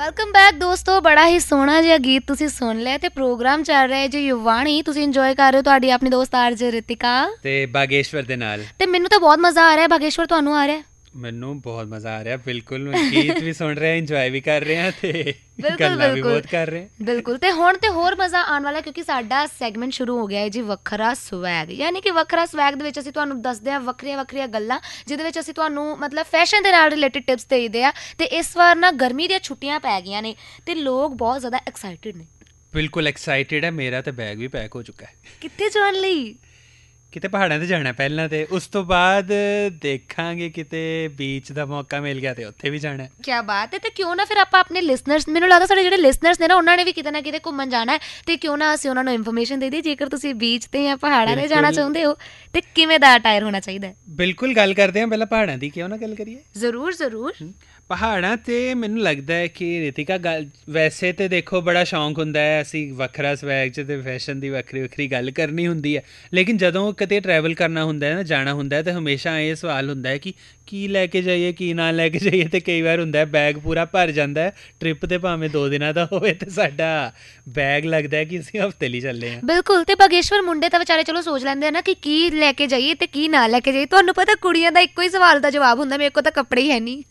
Welcome back ਦੋਸਤੋ। ਬੜਾ ਹੀ ਸੋਹਣਾ ਜਿਹਾ ਗੀਤ ਤੁਸੀਂ ਸੁਣ ਲਿਆ ਤੇ ਪ੍ਰੋਗਰਾਮ ਚੱਲ ਰਿਹਾ ਜੀ ਯੁਵਾਣੀ। ਤੁਸੀਂ ਇੰਜੋਏ ਕਰ ਰਹੇ ਹੋ, ਤੁਹਾਡੀ ਆਪਣੀ ਦੋਸਤ ਆਰਜੇ ਰਿਤਿਕਾ ਤੇ ਬਾਗੇਸ਼ਵਰ ਦੇ ਨਾਲ। ਤੇ ਮੈਨੂੰ ਤਾਂ ਬਹੁਤ ਮਜ਼ਾ ਆ ਰਿਹਾ। ਬਾਗੇਸ਼ਵਰ, ਤੁਹਾਨੂੰ ਆ ਰਿਹਾ? ਮੈਨੂੰ ਬਹੁਤ ਮਜ਼ਾ ਆ ਰਿਹਾ। ਬਿਲਕੁਲ, ਗੀਤ ਵੀ ਸੁਣ ਰਹੇ, ਇੰਜੋਏ ਵੀ ਕਰ ਰਹੇ ਹਾਂ ਤੇ ਗੱਲਾਂ ਵੀ ਬਹੁਤ ਕਰ ਰਹੇ ਹਾਂ। ਬਿਲਕੁਲ। ਤੇ ਹੁਣ ਤੇ ਹੋਰ ਮਜ਼ਾ ਆਉਣ ਵਾਲਾ, ਕਿਉਂਕਿ ਸਾਡਾ ਸੈਗਮੈਂਟ ਸ਼ੁਰੂ ਹੋ ਗਿਆ ਹੈ ਜੀ ਵੱਖਰਾ ਸਵੈਗ। ਯਾਨੀ ਕਿ ਵੱਖਰਾ ਸਵੈਗ ਦੇ ਵਿੱਚ ਅਸੀਂ ਤੁਹਾਨੂੰ ਦੱਸਦੇ ਹਾਂ ਵੱਖਰੀਆਂ ਗੱਲਾਂ, ਜਿਹਦੇ ਵਿੱਚ ਅਸੀਂ ਤੁਹਾਨੂੰ ਮਤਲਬ ਫੈਸ਼ਨ ਦੇ ਨਾਲ ਰਿਲੇਟਡ ਟਿਪਸ ਦੇਈਦੇ ਆ। ਤੇ ਇਸ ਵਾਰ ਨਾ ਗਰਮੀ ਦੀਆਂ ਛੁੱਟੀਆਂ ਪੈ ਗਈਆਂ ਨੇ ਤੇ ਲੋਕ ਬਹੁਤ ਜ਼ਿਆਦਾ ਐਕਸਾਈਟਿਡ ਨੇ। ਬਿਲਕੁਲ ਐਕਸਾਈਟਿਡ ਹੈ। ਮੇਰਾ ਤਾਂ ਬੈਗ ਵੀ ਪੈਕ ਹੋ ਚੁੱਕਾ ਹੈ। ਕਿੱਥੇ ਜਾਣ ਲਈ? ਕਿਤੇ ਪਹਾੜਾਂ 'ਤੇ ਜਾਣਾ ਪਹਿਲਾਂ, ਤੇ ਉਸ ਤੋਂ ਬਾਅਦ ਦੇਖਾਂਗੇ ਕਿਤੇ ਬੀਚ ਦਾ ਮੌਕਾ ਮਿਲ ਗਿਆ ਤੇ ਉੱਥੇ ਵੀ ਜਾਣਾ। ਕਿਆ ਬਾਤ ਹੈ। ਤੇ ਕਿਉਂ ਨਾ ਫਿਰ ਆਪਾਂ ਆਪਣੇ ਲਿਸਨਰਸ, ਮੈਨੂੰ ਲੱਗਦਾ ਸਾਡੇ ਜਿਹੜੇ ਲਿਸਨਰਸ ਨੇ ਨਾ, ਉਹਨਾਂ ਨੇ ਵੀ ਕਿਤੇ ਨਾ ਕਿਤੇ ਘੁੰਮਣ ਜਾਣਾ ਹੈ, ਤੇ ਕਿਉਂ ਨਾ ਅਸੀਂ ਉਹਨਾਂ ਨੂੰ ਇਨਫੋਰਮੇਸ਼ਨ ਦੇ ਦਈਏ ਜੇਕਰ ਤੁਸੀਂ ਬੀਚ ਤੇ ਜਾਂ ਪਹਾੜਾਂ 'ਤੇ ਜਾਣਾ ਚਾਹੁੰਦੇ ਹੋ ਤੇ ਕਿਵੇਂ ਦਾ ਅਟਾਇਰ ਹੋਣਾ ਚਾਹੀਦਾ ਹੈ। ਬਿਲਕੁਲ, ਗੱਲ ਕਰਦੇ ਹਾਂ ਪਹਿਲਾਂ ਪਹਾੜਾਂ ਦੀ। ਕਿਉਂ ਨਾ ਗੱਲ ਕਰੀਏ? ਜ਼ਰੂਰ। ਪਹਾੜਾਂ 'ਤੇ ਮੈਨੂੰ ਲੱਗਦਾ ਹੈ ਕਿ ਰਿਤਿਕਾ, ਗੱਲ ਵੈਸੇ ਤਾਂ ਦੇਖੋ ਬੜਾ ਸ਼ੌਂਕ ਹੁੰਦਾ ਹੈ, ਅਸੀਂ ਵੱਖਰਾ ਸਵੈਗ 'ਚ ਅਤੇ ਫੈਸ਼ਨ ਦੀ ਵੱਖਰੀ ਗੱਲ ਕਰਨੀ ਹੁੰਦੀ ਹੈ, ਲੇਕਿਨ ਜਦੋਂ ਕਿਤੇ ਟਰੈਵਲ ਕਰਨਾ ਹੁੰਦਾ ਹੈ ਨਾ, ਜਾਣਾ ਹੁੰਦਾ ਹੈ, ਤਾਂ ਹਮੇਸ਼ਾ ਇਹ ਸਵਾਲ ਹੁੰਦਾ ਹੈ ਕਿ ਕੀ ਲੈ ਕੇ ਜਾਈਏ, ਕੀ ਨਾ ਲੈ ਕੇ ਜਾਈਏ। ਅਤੇ ਕਈ ਵਾਰ ਹੁੰਦਾ ਹੈ ਬੈਗ ਪੂਰਾ ਭਰ ਜਾਂਦਾ ਹੈ। ਟ੍ਰਿਪ 'ਤੇ ਭਾਵੇਂ 2 ਦਿਨਾਂ ਦਾ ਹੋਵੇ ਅਤੇ ਸਾਡਾ ਬੈਗ ਲੱਗਦਾ ਹੈ ਕਿ ਅਸੀਂ ਹਫ਼ਤੇ ਲਈ ਚੱਲੇ ਹਾਂ। ਬਿਲਕੁਲ। ਤੇ ਬਾਗੇਸ਼ਵਰ, ਮੁੰਡੇ ਤਾਂ ਵਿਚਾਰੇ ਚਲੋ ਸੋਚ ਲੈਂਦੇ ਆ ਨਾ ਕਿ ਕੀ ਲੈ ਕੇ ਜਾਈਏ ਤੇ ਕੀ ਨਾ ਲੈ ਕੇ ਜਾਈਏ। ਤੁਹਾਨੂੰ ਪਤਾ ਕੁੜੀਆਂ ਦਾ ਇੱਕੋ ਹੀ ਸਵਾਲ ਦਾ ਜਵਾਬ ਹੁੰਦਾ, ਮੇਰੇ ਕੋਲ ਤਾਂ ਕੱਪੜੇ ਹੀ ਹੈ ਨਹੀਂ।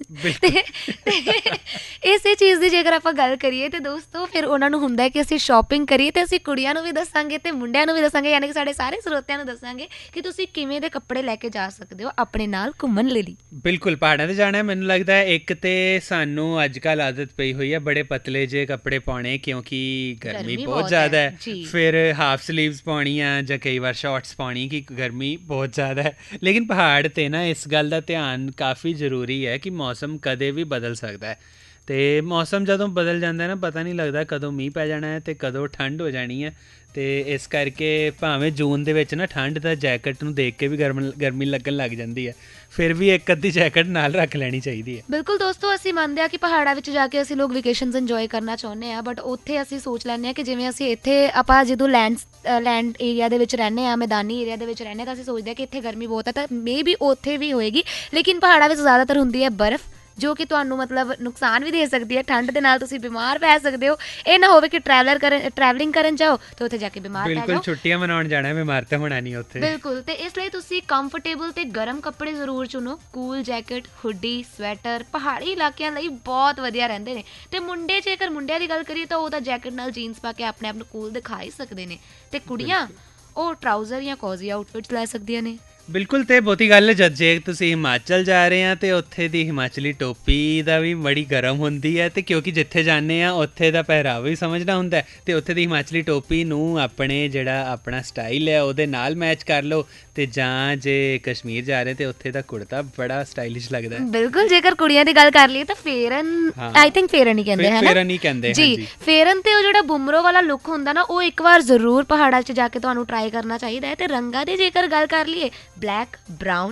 ਇਸੇ ਚੀਜ਼ ਦੀ ਜੇਕਰ ਆਪਾਂ ਗੱਲ ਕਰੀਏ ਤੇ ਦੋਸਤੋ, ਫਿਰ ਉਹਨਾਂ ਨੂੰ ਹੁੰਦਾ ਹੈ ਕਿ ਅਸੀਂ ਸ਼ਾਪਿੰਗ ਕਰੀਏ, ਤੇ ਅਸੀਂ ਕੁੜੀਆਂ ਨੂੰ ਵੀ ਦੱਸਾਂਗੇ ਤੇ ਮੁੰਡਿਆਂ ਨੂੰ ਵੀ ਦੱਸਾਂਗੇ, ਯਾਨੀ ਕਿ ਸਾਡੇ ਸਾਰੇ ਸਰੋਤਿਆਂ ਨੂੰ ਦੱਸਾਂਗੇ ਕਿ ਤੁਸੀਂ ਕਿਵੇਂ ਦੇ ਕੱਪੜੇ ਲੈ ਕੇ ਜਾ ਸਕਦੇ ਹੋ ਆਪਣੇ ਨਾਲ ਘੁੰਮਣ ਲਈ। ਬਿਲਕੁਲ, ਪਹਾੜਾਂ 'ਤੇ ਜਾਣਾ ਮੈਨੂੰ ਲੱਗਦਾ ਹੈ ਇੱਕ ਤਾਂ ਸਾਨੂੰ ਅੱਜ ਕੱਲ੍ਹ ਆਦਤ ਪਈ ਹੋਈ ਹੈ ਬੜੇ ਪਤਲੇ ਜਿਹੇ ਕੱਪੜੇ ਪਾਉਣੇ, ਕਿਉਂਕਿ ਗਰਮੀ ਬਹੁਤ ਜ਼ਿਆਦਾ ਹੈ। ਫਿਰ ਹਾਫ ਸਲੀਵਸ ਪਾਉਣੀਆਂ ਜਾਂ ਕਈ ਵਾਰ ਸ਼ਾਰਟਸ ਪਾਉਣੀ ਕਿ ਗਰਮੀ ਬਹੁਤ ਜ਼ਿਆਦਾ ਹੈ। ਲੇਕਿਨ ਪਹਾੜ 'ਤੇ ਨਾ ਇਸ ਗੱਲ ਦਾ ਧਿਆਨ ਕਾਫੀ ਜ਼ਰੂਰੀ ਹੈ ਕਿ ਮੌਸਮ ਕਦੇ ਵੀ ਬਦਲ ਸਕਦਾ ਹੈ, ਅਤੇ ਮੌਸਮ ਜਦੋਂ ਬਦਲ ਜਾਂਦਾ ਨਾ, ਪਤਾ ਨਹੀਂ ਲੱਗਦਾ ਕਦੋਂ ਮੀਂਹ ਪੈ ਜਾਣਾ ਹੈ ਅਤੇ ਕਦੋਂ ਠੰਡ ਹੋ ਜਾਣੀ ਹੈ। ਅਤੇ ਇਸ ਕਰਕੇ ਭਾਵੇਂ ਜੂਨ ਦੇ ਵਿੱਚ ਨਾ ਠੰਡ ਦਾ ਜੈਕਟ ਨੂੰ ਦੇਖ ਕੇ ਵੀ ਗਰਮੀ ਲੱਗਣ ਲੱਗ ਜਾਂਦੀ ਹੈ, ਫਿਰ ਵੀ ਇੱਕ ਅੱਧੀ ਜੈਕਟ ਨਾਲ ਰੱਖ ਲੈਣੀ ਚਾਹੀਦੀ ਹੈ। ਬਿਲਕੁਲ ਦੋਸਤੋ, ਅਸੀਂ ਮੰਨਦੇ ਹਾਂ ਕਿ ਪਹਾੜਾਂ ਵਿੱਚ ਜਾ ਕੇ ਅਸੀਂ ਲੋਕ ਵੈਕੇਸ਼ਨਸ ਇੰਜੋਏ ਕਰਨਾ ਚਾਹੁੰਦੇ ਹਾਂ, ਬਟ ਉੱਥੇ ਅਸੀਂ ਸੋਚ ਲੈਂਦੇ ਹਾਂ ਕਿ ਜਿਵੇਂ ਅਸੀਂ ਇੱਥੇ ਆਪਾਂ ਜਦੋਂ ਲੈਂਡ ਏਰੀਆ ਦੇ ਵਿੱਚ ਰਹਿੰਦੇ ਹਾਂ, ਮੈਦਾਨੀ ਏਰੀਆ ਦੇ ਵਿੱਚ ਰਹਿੰਦੇ ਹਾਂ, ਤਾਂ ਅਸੀਂ ਸੋਚਦੇ ਹਾਂ ਕਿ ਇੱਥੇ ਗਰਮੀ ਬਹੁਤ ਹੈ, ਤਾਂ ਮੇ ਵੀ ਉੱਥੇ ਵੀ ਹੋਏਗੀ। ਲੇਕਿਨ ਪਹਾੜਾਂ ਵਿੱਚ ਜ਼ਿਆਦਾਤਰ ਹੁੰਦੀ ਹੈ ਬਰਫ਼, ਜੋ ਕਿ ਤੁਹਾਨੂੰ ਮਤਲਬ ਨੁਕਸਾਨ ਵੀ ਦੇ ਸਕਦੀ ਹੈ। ਠੰਡ ਦੇ ਨਾਲ ਤੁਸੀਂ ਬਿਮਾਰ ਪੈ ਸਕਦੇ ਹੋ। ਇਹ ਨਾ ਹੋਵੇ ਕਿ ਟਰੈਵਲਿੰਗ ਕਰਨ ਜਾਓ ਤੇ ਉੱਥੇ ਜਾ ਕੇ ਬਿਮਾਰ ਪੈ ਜਾਓ। ਬਿਲਕੁਲ, ਛੁੱਟੀਆਂ ਮਨਾਉਣ ਜਾਣਾ, ਬਿਮਾਰ ਤਾਂ ਹੋਣਾ ਨਹੀਂ ਉੱਥੇ। ਬਿਲਕੁਲ। ਤੇ ਇਸ ਲਈ ਤੁਸੀਂ ਕੰਫਰਟੇਬਲ ਤੇ ਗਰਮ ਕੱਪੜੇ ਜ਼ਰੂਰ ਚੁਣੋ। ਕੂਲ ਜੈਕਟ, ਹੁੱਡੀ, ਸਵੈਟਰ ਪਹਾੜੀ ਇਲਾਕਿਆਂ ਲਈ ਬਹੁਤ ਵਧੀਆ ਰਹਿੰਦੇ ਨੇ। ਤੇ ਮੁੰਡੇ, ਜੇਕਰ ਮੁੰਡਿਆਂ ਦੀ ਗੱਲ ਕਰੀਏ ਤਾਂ ਉਹ ਤਾਂ ਜੈਕਟ ਨਾਲ ਜੀਨਸ ਪਾ ਕੇ ਆਪਣੇ ਆਪ ਨੂੰ ਕੂਲ ਦਿਖਾ ਹੀ ਸਕਦੇ ਨੇ, ਤੇ ਕੁੜੀਆਂ ਉਹ ਟਰਾਊਜ਼ਰ ਜਾਂ ਕੋਜ਼ੀ ਆਊਟਫਿਟਸ ਲੈ ਸਕਦੀਆਂ ਨੇ। ਬਿਲਕੁਲ। ਤੇ ਬਹੁਤੀ ਗੱਲ ਜੇ ਤੁਸੀਂ ਹਿਮਾਚਲ ਜਾ ਰਹੇ ਆ ਤੇ ਉੱਥੇ ਦੀ ਹਿਮਾਚਲੀ ਟੋਪੀ ਦਾ ਵੀ ਬੜੀ ਗਰਮ ਹੁੰਦੀ ਹੈ, ਤੇ ਕਿਉਂਕਿ ਜਿੱਥੇ ਜਾਂਦੇ ਆ ਉੱਥੇ ਦਾ ਪਹਿਰਾਵਾ ਵੀ ਸਮਝਣਾ ਹੁੰਦਾ, ਤੇ ਉੱਥੇ ਦੀ ਹਿਮਾਚਲੀ ਟੋਪੀ ਨੂੰ ਆਪਣੇ ਜਿਹੜਾ ਆਪਣਾ ਸਟਾਈਲ ਹੈ ਉਹਦੇ ਨਾਲ ਮੈਚ ਕਰ ਲਓ। ਤੇ ਜਾਂ ਜੇ ਕਸ਼ਮੀਰ ਜਾ ਰਹੇ ਤੇ ਉੱਥੇ ਦਾ ਕੁੜਤਾ ਬੜਾ ਸਟਾਈਲਿਸ਼ ਲੱਗਦਾ ਹੈ। ਬਿਲਕੁਲ। ਜੇਕਰ ਕੁੜੀਆਂ ਦੀ ਗੱਲ ਕਰ ਲਈਏ ਤਾਂ ਫੇਰਨ, ਆਈ ਥਿੰਕ ਫੇਰਨ ਹੀ ਕਹਿੰਦੇ ਹਨ। ਫੇਰਨ ਹੀ ਕਹਿੰਦੇ ਜੀ। ਫੇਰਨ ਤੇ ਉਹ ਜਿਹੜਾ ਬੁਮਰੋ ਵਾਲਾ ਲੁੱਕ ਹੁੰਦਾ ਨਾ, ਉਹ ਇੱਕ ਵਾਰ ਜ਼ਰੂਰ ਪਹਾੜਾਂ 'ਚ ਜਾ ਕੇ ਤੁਹਾਨੂੰ ਟਰਾਈ ਕਰਨਾ ਚਾਹੀਦਾ ਹੈ। ਤੇ ਰੰਗਾਂ ਦੀ ਜੇਕਰ ਗੱਲ ਕਰ ਲਈਏ, ਬਲੈਕ, ਬਰਾਊਨ,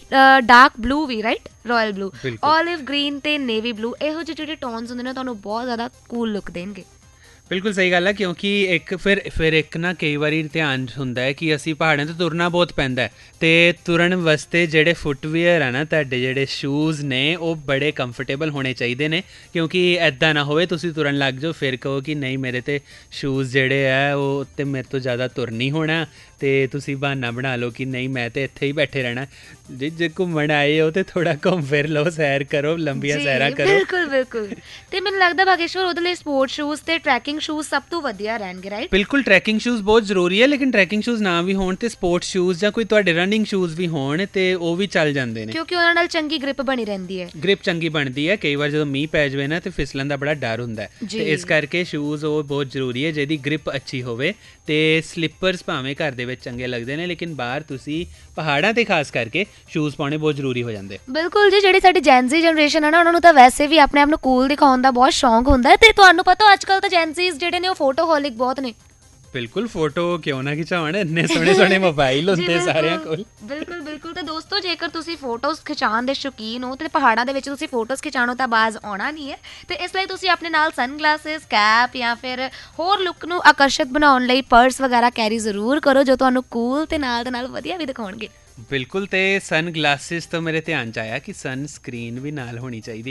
ਡਾਰਕ ਬਲੂ ਵੀ, right, royal blue, olive green ਤੇ ਨੇਵੀ ਬਲੂ, ਇਹੋ ਜਿਹੇ ਜਿਹੜੇ ਟੋਨਸ ਹੁੰਦੇ ਨੇ ਤੁਹਾਨੂੰ ਬਹੁਤ ਜ਼ਿਆਦਾ ਕੂਲ ਲੁੱਕ ਦੇਣਗੇ। ਬਿਲਕੁਲ ਸਹੀ ਗੱਲ ਹੈ, ਕਿਉਂਕਿ ਇੱਕ ਫਿਰ ਇੱਕ ਨਾ ਕਈ ਵਾਰੀ ਧਿਆਨ ਹੁੰਦਾ ਹੈ ਕਿ ਅਸੀਂ ਪਹਾੜਾਂ 'ਤੇ ਤੁਰਨਾ ਬਹੁਤ ਪੈਂਦਾ ਹੈ, ਅਤੇ ਤੁਰਨ ਵਾਸਤੇ ਜਿਹੜੇ ਫੁੱਟਵੀਅਰ ਆ ਨਾ, ਤੁਹਾਡੇ ਜਿਹੜੇ ਸ਼ੂਜ਼ ਨੇ ਉਹ ਬੜੇ ਕੰਫਰਟੇਬਲ ਹੋਣੇ ਚਾਹੀਦੇ ਨੇ, ਕਿਉਂਕਿ ਇੱਦਾਂ ਨਾ ਹੋਵੇ ਤੁਸੀਂ ਤੁਰਨ ਲੱਗ ਜਾਓ ਫਿਰ ਕਹੋ ਕਿ ਨਹੀਂ ਮੇਰੇ ਤੇ ਸ਼ੂਜ਼ ਜਿਹੜੇ ਆ ਉਹ ਤੇ ਮੇਰੇ ਤੋਂ ਜ਼ਿਆਦਾ ਤੁਰ ਨਹੀਂ ਹੋਣਾ, ਅਤੇ ਤੁਸੀਂ ਬਹਾਨਾ ਬਣਾ ਲਓ ਕਿ ਨਹੀਂ ਮੈਂ ਤਾਂ ਇੱਥੇ ਹੀ ਬੈਠੇ ਰਹਿਣਾ। ਜੇ ਘੁੰਮਣ ਆਏ ਹੋ ਤਾਂ ਥੋੜ੍ਹਾ ਘੁੰਮ ਫਿਰ ਲਓ, ਸੈਰ ਕਰੋ, ਲੰਬੀਆਂ ਸੈਰਾਂ ਕਰੋ। ਬਿਲਕੁਲ। ਤੇ ਮੈਨੂੰ ਲੱਗਦਾ ਬਾਗੇਸ਼ਵਰ, ਉਹਦੇ ਲਈ ਸਪੋਰਟ ਸ਼ੂਜ਼ ਤੇ ਟਰੈਕਿੰਗ ਸ਼ੂਜ਼ ਸਭ ਤੋਂ ਵਧੀਆ ਰਹਿਣਗੇ, ਰਾਈਟ? ਬਿਲਕੁਲ, ਟਰੈਕਿੰਗ ਸ਼ੂਜ਼ ਬਹੁਤ ਜ਼ਰੂਰੀ ਹੈ, ਲੇਕਿਨ ਟਰੈਕਿੰਗ ਸ਼ੂਜ਼ ਨਾ ਵੀ ਹੋਣ ਤੇ ਸਪੋਰਟਸ ਸ਼ੂਜ਼ ਜਾਂ ਕੋਈ ਤੁਹਾਡੇ ਰਨਿੰਗ ਸ਼ੂਜ਼ ਵੀ ਹੋਣ ਤੇ ਉਹ ਵੀ ਚੱਲ ਜਾਂਦੇ ਨੇ, ਕਿਉਂਕਿ ਉਹਨਾਂ ਨਾਲ ਚੰਗੀ ਗ੍ਰਿਪ ਬਣੀ ਰਹਿੰਦੀ ਹੈ। ਗ੍ਰਿਪ ਚੰਗੀ ਬਣਦੀ ਹੈ। ਕਈ ਵਾਰ ਜਦੋਂ ਮੀਂਹ ਪੈ ਜਾਵੇ ਨਾ ਤੇ ਫਿਸਲਣ ਦਾ ਬੜਾ ਡਰ ਹੁੰਦਾ ਹੈ, ਤੇ ਇਸ ਕਰਕੇ ਸ਼ੂਜ਼ ਉਹ ਬਹੁਤ ਜ਼ਰੂਰੀ ਹੈ ਜਿਹਦੀ ਗ੍ਰਿਪ ਅੱਛੀ ਹੋਵੇ। ਤੇ ਸਲਿੱਪਰਸ ਭਾਵੇਂ ਘਰ ਦੇ ਵਿੱਚ ਚੰਗੇ ਲੱਗਦੇ ਨੇ, ਲੇਕਿਨ ਬਾਹਰ ਤੁਸੀਂ ਪਹਾੜਾਂ 'ਤੇ ਖਾਸ ਕਰਕੇ ਸ਼ੂਜ਼ ਪਾਉਣੇ ਬਹੁਤ ਜ਼ਰੂਰੀ ਹੋ ਜਾਂਦੇ। ਬਿਲਕੁਲ ਜੀ। ਜਿਹੜੀ ਸਾਡੀ ਜੈਨਜ਼ੀ ਜਨਰੇਸ਼ਨ ਹੈ ਨਾ, ਉਹਨਾਂ ਨੂੰ ਤਾਂ ਵੈਸੇ ਵੀ ਆਪਣੇ ਆਪ ਨੂੰ ਕੂਲ ਦਿਖਾਉਣ ਦਾ ਬਹੁਤ ਸ਼ੌਂਕ ਹੁੰਦਾ ਹੈ, ਤੇ ਤੁਹਾਨੂੰ ਪਤਾ ਅੱਜ ਕੱਲ੍ਹ ਤਾਂ ਜੈਨਜ਼ੀਜ਼ ਜਿਹੜੇ ਨੇ ਉਹ ਫੋਟੋਹੋਲਿਕ ਬਹੁਤ ਨੇ। ਬਿਲਕੁਲ, ਫੋਟੋ ਕਿਉਂ ਨਾ ਖਿਚਾਉਣ, ਇੰਨੇ ਸੋਹਣੇ ਮੋਬਾਈਲ ਹੁੰਦੇ ਸਾਰਿਆਂ ਕੋਲ। ਬਿਲਕੁਲ। ਤੇ ਦੋਸਤੋ, ਜੇਕਰ ਤੁਸੀਂ ਫੋਟੋਜ਼ ਖਿਚਾਉਣ ਦੇ ਸ਼ੌਕੀਨ ਹੋ ਤੇ ਪਹਾੜਾਂ ਦੇ ਵਿੱਚ ਤੁਸੀਂ ਫੋਟੋਜ਼ ਖਿਚਾਉਣੋਂ ਤਾਂ ਬਾਜ਼ ਆਉਣਾ ਨਹੀਂ ਹੈ, ਤੇ ਇਸ ਲਈ ਤੁਸੀਂ ਆਪਣੇ ਨਾਲ ਸਨਗਲਾਸਿਸ, ਕੈਪ ਜਾਂ ਫਿਰ ਹੋਰ ਲੁੱਕ ਨੂੰ ਆਕਰਸ਼ਿਤ ਬਣਾਉਣ ਲਈ ਪਰਸ ਵਗੈਰਾ ਕੈਰੀ ਜ਼ਰੂਰ ਕਰੋ, ਜੋ ਤੁਹਾਨੂੰ ਕੂਲ ਤੇ ਨਾਲ ਦੇ ਨਾਲ ਵਧੀਆ ਵੀ ਦਿਖਾਉਣਗੇ। ਬਿਲਕੁਲ। ਤੇ ਸਨ ਗਲਾਸਿਸ ਤੋਂ ਮੇਰੇ ਧਿਆਨ 'ਚ ਆਇਆ ਕਿ ਸਨ ਸਕਰੀਨ ਵੀ ਨਾਲ ਹੋਣੀ ਚਾਹੀਦੀ।